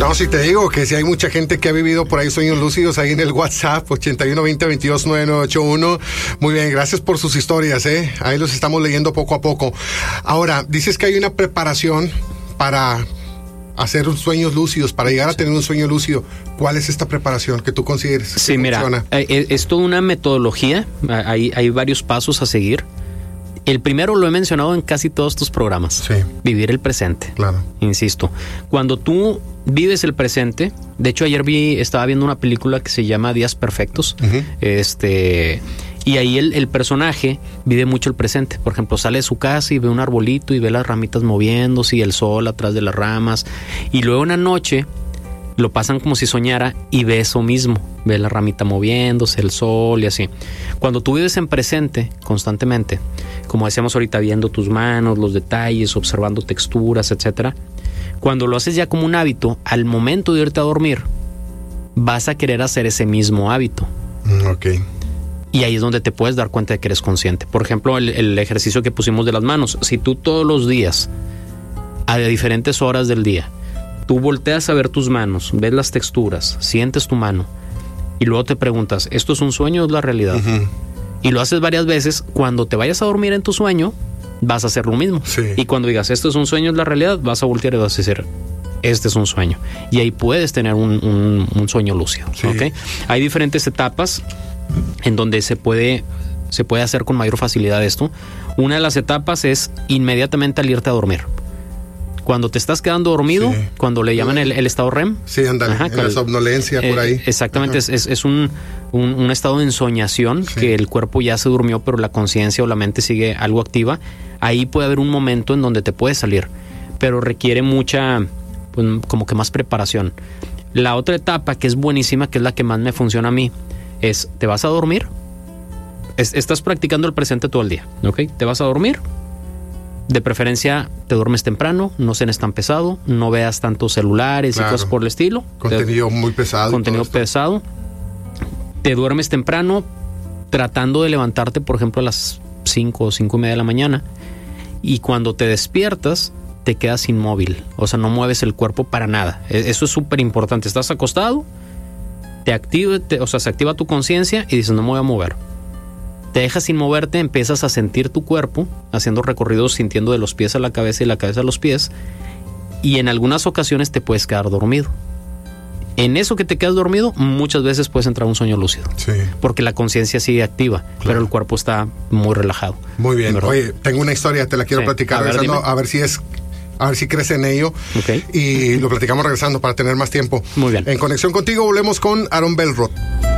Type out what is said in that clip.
No, si te digo que si hay mucha gente que ha vivido por ahí sueños lúcidos ahí en el WhatsApp 8120229981. Muy bien, gracias por sus historias, ahí los estamos leyendo poco a poco. Ahora, dices que hay una preparación para hacer sueños lúcidos, para llegar a tener un sueño lúcido. ¿Cuál es esta preparación que tú consideres? Sí, mira, es toda una metodología, hay varios pasos a seguir. El primero lo he mencionado en casi todos tus programas. Sí. Vivir el presente. Claro. Insisto, cuando tú vives el presente, de hecho ayer estaba viendo una película que se llama Días Perfectos, y ahí el personaje vive mucho el presente. Por ejemplo, sale de su casa y ve un arbolito y ve las ramitas moviéndose y el sol atrás de las ramas, y luego una noche lo pasan como si soñara y ve eso mismo, ve la ramita moviéndose, el sol y así. Cuando tú vives en presente constantemente, como decíamos ahorita, viendo tus manos, los detalles, observando texturas, etcétera, cuando lo haces ya como un hábito, al momento de irte a dormir, vas a querer hacer ese mismo hábito. Ok. Y ahí es donde te puedes dar cuenta de que eres consciente. Por ejemplo, el ejercicio que pusimos de las manos. Si tú todos los días, a diferentes horas del día, tú volteas a ver tus manos, ves las texturas, sientes tu mano y luego te preguntas, ¿esto es un sueño o es la realidad? Uh-huh. Y lo haces varias veces. Cuando te vayas a dormir en tu sueño, vas a hacer lo mismo. Sí. Y cuando digas, esto es un sueño, es la realidad, vas a voltear y vas a decir, este es un sueño. Y ahí puedes tener un sueño lúcido. Sí. ¿Okay? Hay diferentes etapas en donde se puede hacer con mayor facilidad esto. Una de las etapas es inmediatamente al irte a dormir. Cuando te estás quedando dormido, sí, cuando le llaman el estado REM. Sí, ándale, en la somnolencia por ahí. Exactamente, es un estado de ensoñación, sí, que el cuerpo ya se durmió, pero la conciencia o la mente sigue algo activa. Ahí puede haber un momento en donde te puedes salir, pero requiere mucha, pues, como que más preparación. La otra etapa, que es buenísima, que es la que más me funciona a mí, es, te vas a dormir, estás practicando el presente todo el día, ¿ok? Te vas a dormir. De preferencia, te duermes temprano, no cenes tan pesado, no veas tantos celulares, claro, y cosas por el estilo. Contenido muy pesado. Contenido pesado. Te duermes temprano, tratando de levantarte, por ejemplo, a las 5 o 5:30 de la mañana. Y cuando te despiertas, te quedas inmóvil. O sea, no mueves el cuerpo para nada. Eso es súper importante. Estás acostado, se activa tu conciencia y dices, no me voy a mover. Te dejas sin moverte, empiezas a sentir tu cuerpo, haciendo recorridos, sintiendo de los pies a la cabeza y la cabeza a los pies, y en algunas ocasiones te puedes quedar dormido. En eso que te quedas dormido, muchas veces puedes entrar a un sueño lúcido. Sí. Porque la conciencia sigue activa, claro, pero el cuerpo está muy relajado. Muy bien. Oye, tengo una historia, te la quiero platicar, a ver si crees en ello. Okay. Y lo platicamos regresando para tener más tiempo. Muy bien. En conexión contigo volvemos con Aaron Belrod.